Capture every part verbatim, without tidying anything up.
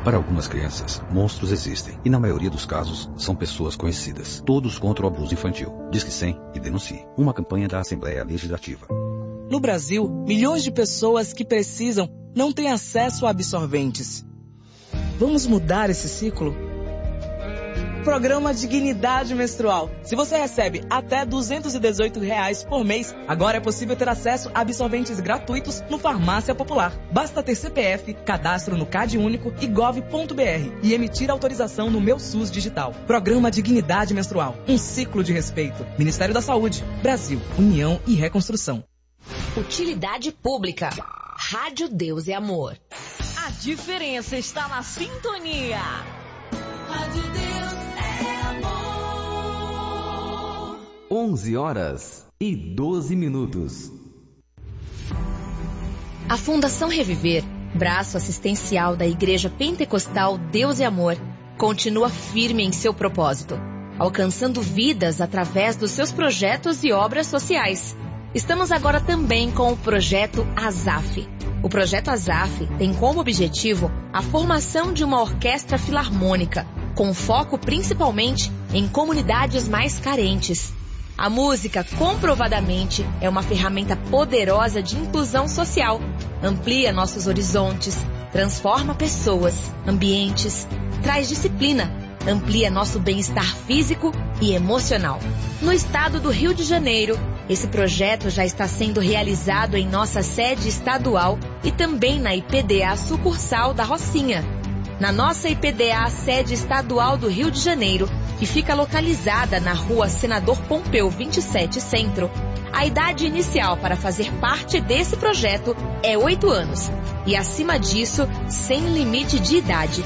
Para algumas crianças, monstros existem e na maioria dos casos são pessoas conhecidas. Todos contra o abuso infantil. Disque cem e denuncie. Uma campanha da Assembleia Legislativa. No Brasil, milhões de pessoas que precisam não têm acesso a absorventes. Vamos mudar esse ciclo? Programa Dignidade Menstrual. Se você recebe até duzentos e dezoito reais por mês, agora é possível ter acesso a absorventes gratuitos no Farmácia Popular. Basta ter C P F, cadastro no Cade Único e gov ponto br e emitir autorização no Meu SUS Digital. Programa Dignidade Menstrual. Um ciclo de respeito. Ministério da Saúde. Brasil. União e Reconstrução. Utilidade Pública. Rádio Deus e Amor. A diferença está na sintonia. Rádio Deus é Amor. onze horas e doze minutos. A Fundação Reviver, braço assistencial da Igreja Pentecostal Deus e Amor, continua firme em seu propósito, alcançando vidas através dos seus projetos e obras sociais. Estamos agora também com o projeto ASAF. O projeto ASAF tem como objetivo a formação de uma orquestra filarmônica, com foco principalmente em comunidades mais carentes. A música, comprovadamente, é uma ferramenta poderosa de inclusão social, amplia nossos horizontes, transforma pessoas, ambientes, traz disciplina, amplia nosso bem-estar físico e emocional. No estado do Rio de Janeiro, esse projeto já está sendo realizado em nossa sede estadual e também na I P D A sucursal da Rocinha. Na nossa I P D A sede estadual do Rio de Janeiro, que fica localizada na rua Senador Pompeu vinte e sete Centro, a idade inicial para fazer parte desse projeto é oito anos e, acima disso, sem limite de idade.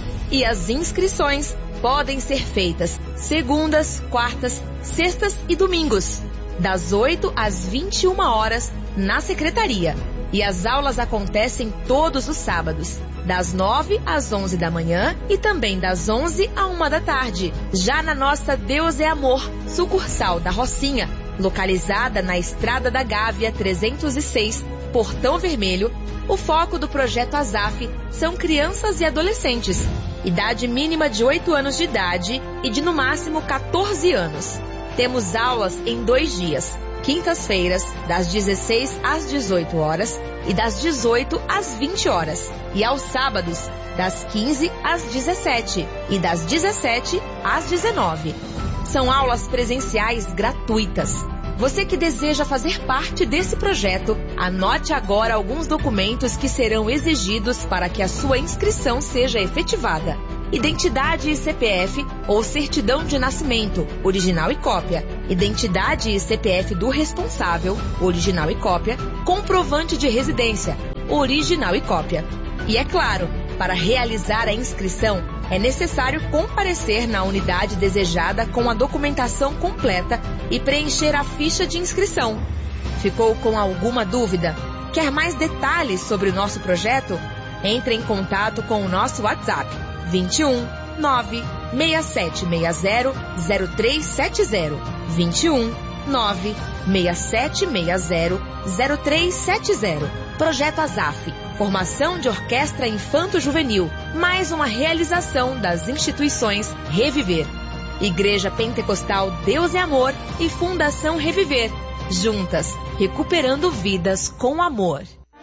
E as inscrições podem ser feitas segundas, quartas, sextas e domingos, das oito às vinte e uma horas, na secretaria. E as aulas acontecem todos os sábados, das nove às onze da manhã e também das onze à uma da tarde. Já na nossa Deus é Amor, sucursal da Rocinha, localizada na Estrada da Gávea trezentos e seis, Portão Vermelho, o foco do projeto ASAF são crianças e adolescentes, idade mínima de oito anos de idade e de no máximo quatorze anos. Temos aulas em dois dias, quintas-feiras, das dezesseis às dezoito horas e das dezoito às vinte horas. E aos sábados, das quinze às dezessete e das dezessete às dezenove. São aulas presenciais gratuitas. Você que deseja fazer parte desse projeto, anote agora alguns documentos que serão exigidos para que a sua inscrição seja efetivada. Identidade e C P F ou certidão de nascimento, original e cópia. Identidade e C P F do responsável, original e cópia. Comprovante de residência, original e cópia. E é claro, para realizar a inscrição, é necessário comparecer na unidade desejada com a documentação completa e preencher a ficha de inscrição. Ficou com alguma dúvida? Quer mais detalhes sobre o nosso projeto? Entre em contato com o nosso WhatsApp vinte e um, nove, seis sete seis zero, zero três sete zero. vinte e um, nove, seis sete seis zero, zero três sete zero. Projeto ASAF, formação de orquestra infanto-juvenil, mais uma realização das instituições Reviver. Igreja Pentecostal Deus é Amor e Fundação Reviver, juntas, recuperando vidas com amor.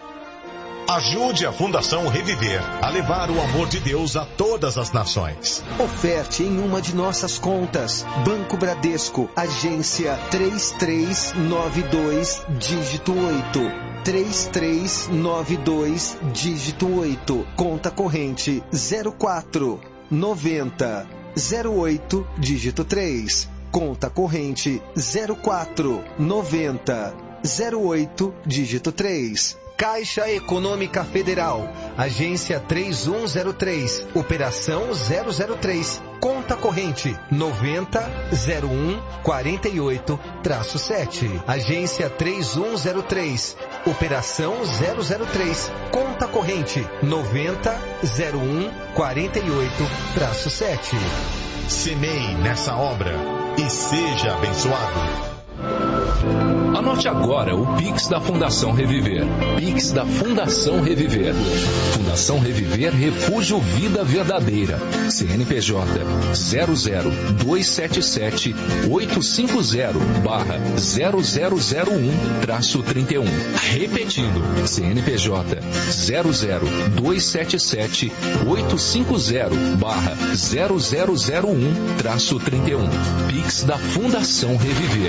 Ajude a Fundação Reviver a levar o amor de Deus a todas as nações. Oferte em uma de nossas contas. Banco Bradesco, agência três três nove dois, dígito oito. três três nove dois, dígito oito. Conta corrente zero quatro, noventa, zero oito, dígito três. Conta corrente zero quatro, noventa, zero oito, dígito três. Caixa Econômica Federal, agência três um zero três, operação zero zero três, conta corrente noventa, zero um, quarenta e oito, sete, agência três um zero três, operação zero zero três, conta corrente noventa, zero um, quarenta e oito, sete. Semeie nessa obra e seja abençoado. Anote agora o Pix da Fundação Reviver. Pix da Fundação Reviver. Fundação Reviver Refúgio Vida Verdadeira. C N P J zero zero dois sete sete oito cinco zero barra zero zero zero um traço trinta e um. Repetindo, C N P J zero zero dois sete sete oito cinco zero barra zero zero zero um traço trinta e um. Pix da Fundação Reviver.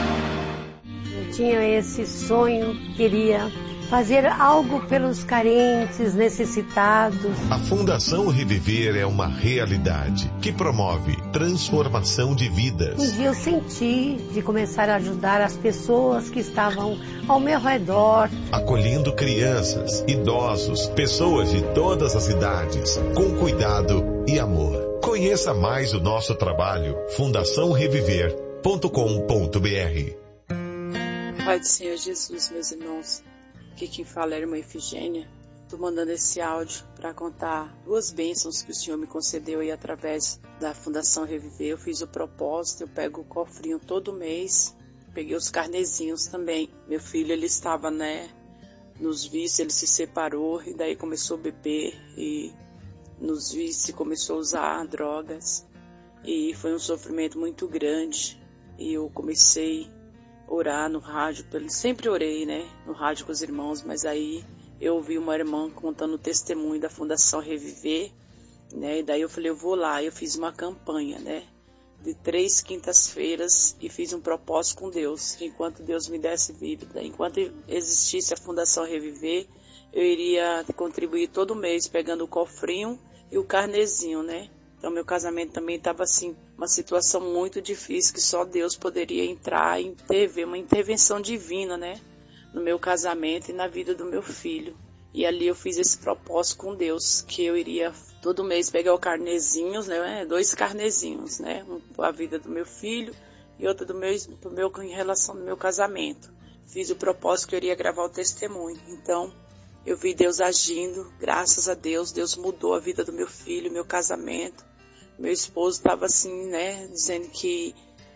Eu tinha esse sonho, queria fazer algo pelos carentes, necessitados. A Fundação Reviver é uma realidade que promove transformação de vidas. Um dia eu senti de começar a ajudar as pessoas que estavam ao meu redor. Acolhendo crianças, idosos, pessoas de todas as idades, com cuidado e amor. Conheça mais o nosso trabalho, fundação reviver ponto com ponto b r. Pai do Senhor Jesus, meus irmãos. Aqui quem fala é a irmã Efigênia. Estou mandando esse áudio para contar duas bênçãos que o Senhor me concedeu aí através da Fundação Reviver. Eu fiz o propósito, eu pego o cofrinho todo mês, peguei os carnezinhos também. Meu filho, ele estava, né, nos vícios, ele se separou e daí começou a beber e nos vícios começou a usar drogas. E foi um sofrimento muito grande e eu comecei orar no rádio, sempre orei, né, no rádio com os irmãos, mas aí eu ouvi uma irmã contando o testemunho da Fundação Reviver, né, e daí eu falei, eu vou lá, eu fiz uma campanha, né, de três quintas-feiras e fiz um propósito com Deus, que enquanto Deus me desse vida, enquanto existisse a Fundação Reviver, eu iria contribuir todo mês, pegando o cofrinho e o carnezinho, né. Então, meu casamento também estava, assim, uma situação muito difícil, que só Deus poderia entrar e intervir, uma intervenção divina, né? No meu casamento e na vida do meu filho. E ali eu fiz esse propósito com Deus, que eu iria todo mês pegar o carnezinhos, né? Dois carnezinhos, né? Um para a vida do meu filho e outro do meu, do meu, em relação ao meu casamento. Fiz o propósito que eu iria gravar o testemunho. Então, eu vi Deus agindo, graças a Deus, Deus mudou a vida do meu filho, meu casamento. Meu esposo estava assim, né, dizendo que,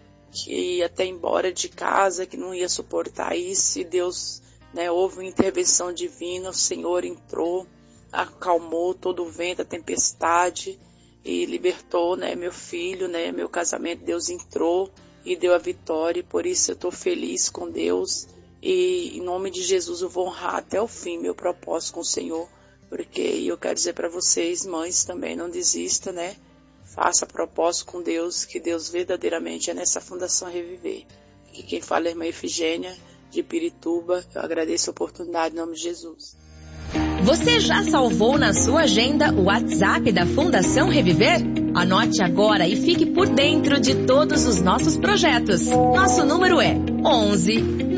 que ia até embora de casa, que não ia suportar isso, e Deus, né, houve uma intervenção divina, o Senhor entrou, acalmou todo o vento, a tempestade, e libertou, né, meu filho, né, meu casamento, Deus entrou e deu a vitória, e por isso eu estou feliz com Deus, e em nome de Jesus eu vou honrar até o fim meu propósito com o Senhor, porque eu quero dizer para vocês, mães, também não desista, né, faça propósito com Deus, que Deus verdadeiramente é nessa Fundação Reviver. Aqui quem fala é a irmã Efigênia, de Pirituba. Eu agradeço a oportunidade em nome de Jesus. Você já salvou na sua agenda o WhatsApp da Fundação Reviver? Anote agora e fique por dentro de todos os nossos projetos. Nosso número é onze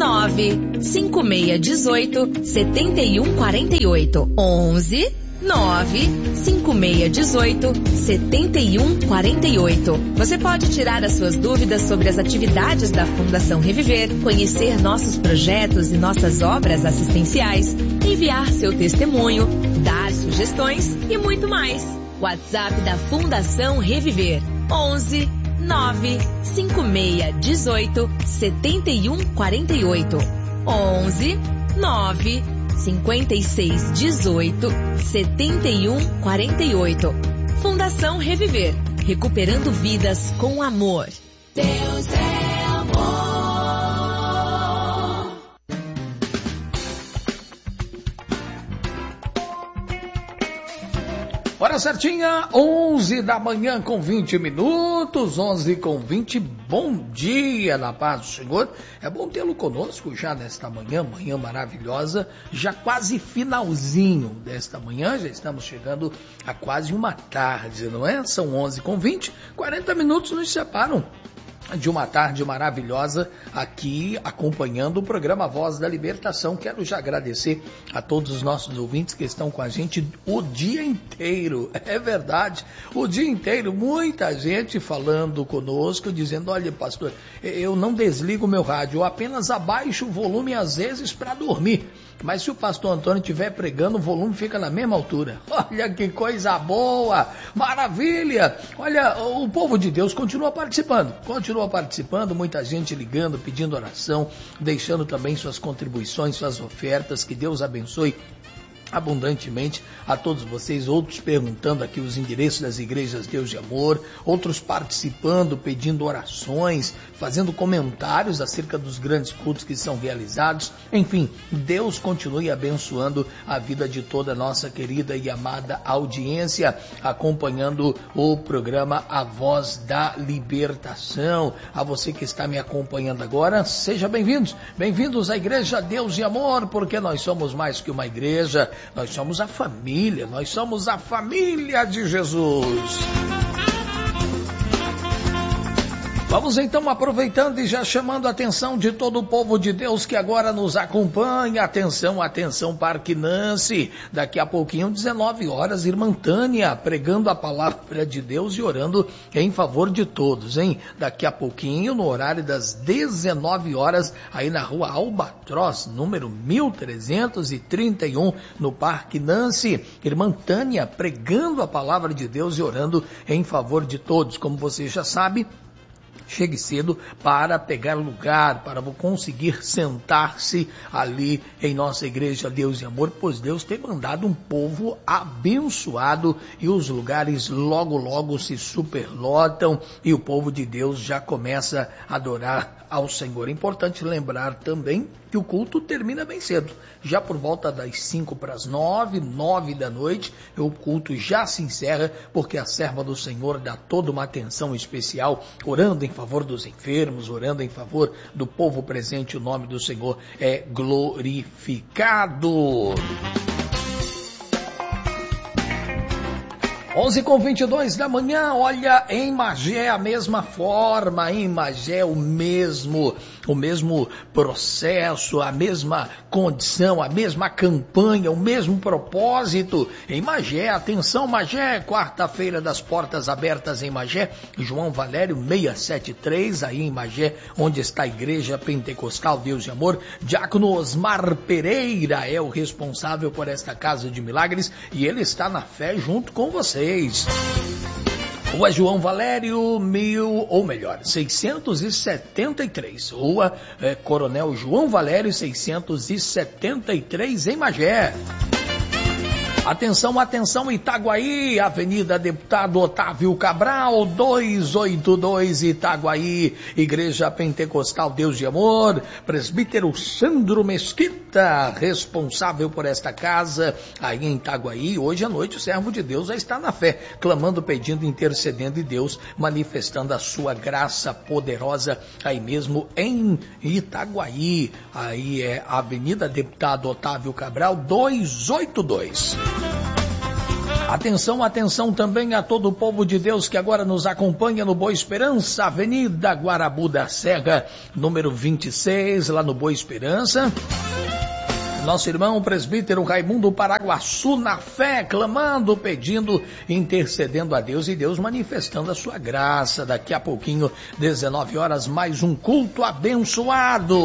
nove cinco seis um oito sete um quatro oito. onze nove cinco seis um oito sete um quatro oito. Você pode tirar as suas dúvidas sobre as atividades da Fundação Reviver, conhecer nossos projetos e nossas obras assistenciais, enviar seu testemunho, dar sugestões e muito mais. WhatsApp da Fundação Reviver onze nove cinco seis um oito sete um quatro oito. onze nove cinco seis um oito sete um quatro oito. Fundação Reviver, recuperando vidas com amor. Deus é amor. Hora certinha, onze da manhã com vinte minutos, onze com vinte, bom dia na paz do Senhor. É bom tê-lo conosco já nesta manhã, manhã maravilhosa, já quase finalzinho desta manhã, já estamos chegando a quase uma tarde, não é? São onze com vinte, quarenta minutos nos separam de uma tarde maravilhosa aqui acompanhando o programa Voz da Libertação. Quero já agradecer a todos os nossos ouvintes que estão com a gente o dia inteiro, é verdade, o dia inteiro, muita gente falando conosco, dizendo, olha pastor, eu não desligo o meu rádio, eu apenas abaixo o volume às vezes para dormir, mas se o pastor Antônio estiver pregando, o volume fica na mesma altura. Olha que coisa boa, maravilha. Olha, o povo de Deus continua participando, continua participando, muita gente ligando, pedindo oração, deixando também suas contribuições, suas ofertas. Que Deus abençoe abundantemente a todos vocês, outros perguntando aqui os endereços das igrejas Deus de Amor, outros participando, pedindo orações, fazendo comentários acerca dos grandes cultos que são realizados. Enfim, Deus continue abençoando a vida de toda a nossa querida e amada audiência, acompanhando o programa A Voz da Libertação. A você que está me acompanhando agora, seja bem-vindos, bem-vindos à Igreja Deus de Amor, porque nós somos mais que uma igreja, nós somos a família, nós somos a família de Jesus. Vamos então aproveitando e já chamando a atenção de todo o povo de Deus que agora nos acompanha. Atenção, atenção, Parque Nancy. Daqui a pouquinho, dezenove horas, irmã Tânia pregando a palavra de Deus e orando em favor de todos, hein? Daqui a pouquinho, no horário das dezenove horas, aí na rua Albatroz, número mil trezentos e trinta e um, no Parque Nancy. Irmã Tânia pregando a palavra de Deus e orando em favor de todos. Como você já sabe, chegue cedo para pegar lugar, para conseguir sentar-se ali em nossa igreja Deus e Amor, pois Deus tem mandado um povo abençoado e os lugares logo logo se superlotam e o povo de Deus já começa a adorar ao Senhor. É importante lembrar também que o culto termina bem cedo, já por volta das cinco para as nove, nove da noite, o culto já se encerra, porque a serva do Senhor dá toda uma atenção especial, orando em favor dos enfermos, orando em favor do povo presente. O nome do Senhor é glorificado. onze com vinte e dois da manhã, olha, em Magé a mesma forma, em Magé o mesmo, o mesmo processo, a mesma condição, a mesma campanha, o mesmo propósito. Em Magé, atenção Magé, quarta-feira das portas abertas em Magé, João Valério seiscentos e setenta e três, aí em Magé, onde está a Igreja Pentecostal Deus de Amor. Diácono Osmar Pereira é o responsável por esta Casa de Milagres e ele está na fé junto com vocês. Rua João Valério, mil, ou melhor, seiscentos e setenta e três. Rua é, Coronel João Valério, seiscentos e setenta e três, em Magé. Atenção, atenção, Itaguaí, Avenida Deputado Otávio Cabral, duzentos e oitenta e dois, Itaguaí, Igreja Pentecostal Deus de Amor, presbítero Sandro Mesquita, responsável por esta casa, aí em Itaguaí. Hoje à noite o servo de Deus já está na fé, clamando, pedindo, intercedendo, e Deus manifestando a sua graça poderosa, aí mesmo em Itaguaí, aí é Avenida Deputado Otávio Cabral, duzentos e oitenta e dois. Atenção, atenção também a todo o povo de Deus que agora nos acompanha no Boa Esperança, Avenida Guarabu da Serra, número vinte e seis, lá no Boa Esperança. Nosso irmão presbítero Raimundo Paraguaçu na fé, clamando, pedindo, intercedendo a Deus e Deus manifestando a sua graça. Daqui a pouquinho, dezenove horas, mais um culto abençoado.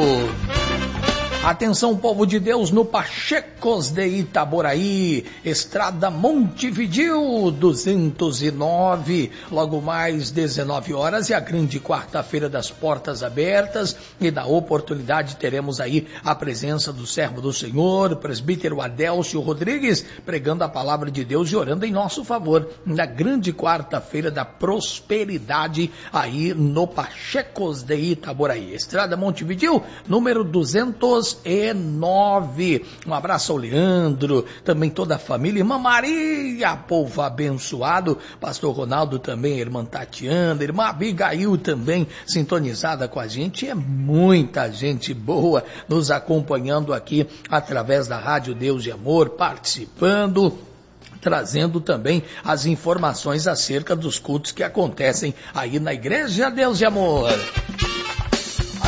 Atenção, povo de Deus, no Pachecos de Itaboraí, Estrada Montevidil, duzentos e nove, logo mais dezenove horas, e a grande quarta-feira das portas abertas, e da oportunidade teremos aí a presença do servo do Senhor, presbítero Adélcio Rodrigues, pregando a palavra de Deus e orando em nosso favor, na grande quarta-feira da prosperidade, aí no Pachecos de Itaboraí, Estrada Montevidil, número duzentos e nove. Um abraço ao Leandro, também toda a família, irmã Maria, povo abençoado, pastor Ronaldo também, irmã Tatiana, irmã Abigail também sintonizada com a gente. É muita gente boa nos acompanhando aqui através da Rádio Deus de Amor, participando, trazendo também as informações acerca dos cultos que acontecem aí na Igreja Deus de Amor.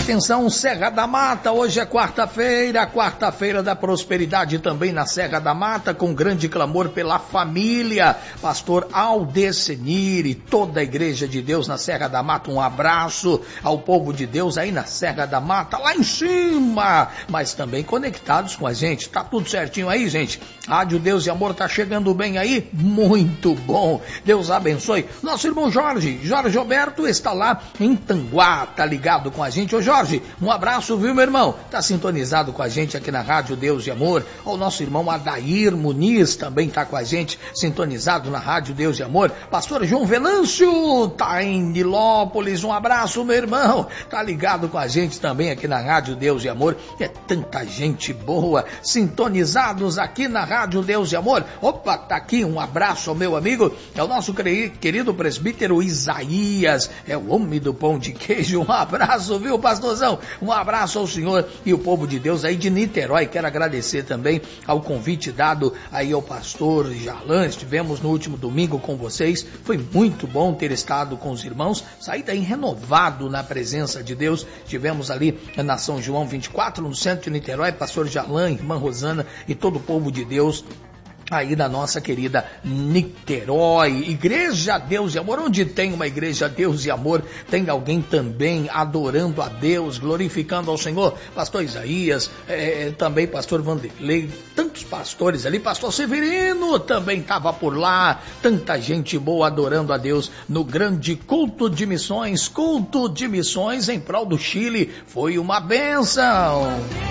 Atenção, Serra da Mata, hoje é quarta-feira, quarta-feira da prosperidade também na Serra da Mata, com grande clamor pela família. Pastor Aldecenir e toda a Igreja de Deus na Serra da Mata, um abraço ao povo de Deus aí na Serra da Mata, lá em cima, mas também conectados com a gente. Tá tudo certinho aí, gente? Rádio Deus e Amor tá chegando bem aí? Muito bom. Deus abençoe. Nosso irmão Jorge, Jorge Roberto está lá em Tanguá, tá ligado com a gente. Ô Jorge, um abraço, viu, meu irmão? Tá sintonizado com a gente aqui na Rádio Deus e Amor. O nosso irmão Adair Muniz também tá com a gente, sintonizado na Rádio Deus e Amor. Pastor João Venâncio tá em Nilópolis, um abraço, meu irmão. Tá ligado com a gente também aqui na Rádio Deus e Amor. É tanta gente boa sintonizados aqui na Rádio Deus e Amor. Opa, tá aqui um abraço ao meu amigo, é o nosso querido presbítero Isaías, é o homem do pão de queijo. Um abraço, viu, pastorzão? Um abraço ao senhor e o povo de Deus aí de Niterói. Quero agradecer também ao convite dado aí ao pastor Jarlan. Estivemos no último domingo com vocês, foi muito bom ter estado com os irmãos, saí daí renovado na presença de Deus. Estivemos ali na São João vinte e quatro, no centro de Niterói, pastor Jarlan, irmã Rosana e todo o povo de Deus aí da nossa querida Niterói. Igreja Deus e Amor, onde tem uma Igreja Deus e Amor, tem alguém também adorando a Deus, glorificando ao Senhor. Pastor Isaías, é, também pastor Vanderlei, tantos pastores ali, pastor Severino também estava por lá, tanta gente boa adorando a Deus no grande culto de missões, culto de missões em prol do Chile, foi uma bênção.